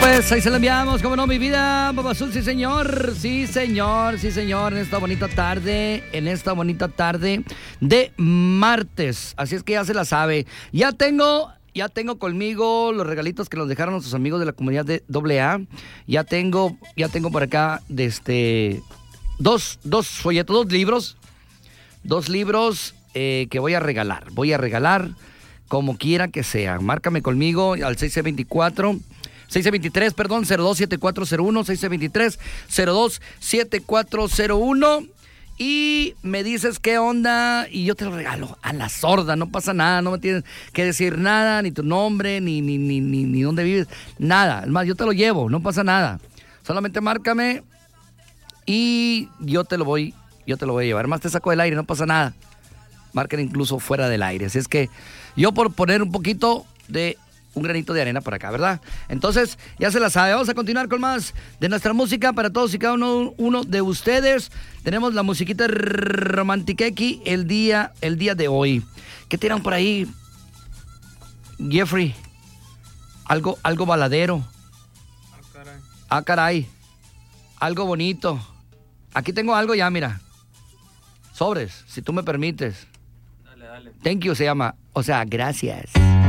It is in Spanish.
Pues ahí se la enviamos, como no, mi vida, Papá Azul, sí señor, sí señor, sí señor, en esta bonita tarde de martes, así es que ya se la sabe, ya tengo conmigo los regalitos que nos dejaron nuestros amigos de la comunidad de AA, ya tengo por acá, dos folletos, dos libros que voy a regalar, como quiera que sea, márcame conmigo al 623, 027401, 623-027401 y me dices qué onda y yo te lo regalo a la sorda, no pasa nada, no me tienes que decir nada, ni tu nombre, ni dónde vives, nada, es más, yo te lo llevo, no pasa nada, solamente márcame y yo te lo voy a llevar, más te saco del aire, no pasa nada, marquen incluso fuera del aire, así es que yo por poner un poquito de un granito de arena para acá, ¿verdad? Entonces, ya se la sabe. Vamos a continuar con más de nuestra música para todos y cada uno de ustedes. Tenemos la musiquita romantiquequi el día de hoy. ¿Qué tiran por ahí, Jeffrey? Algo baladero. Ah, caray. Algo bonito. Aquí tengo algo ya, mira. Sobres, si tú me permites. Dale. Thank you se llama. O sea, gracias.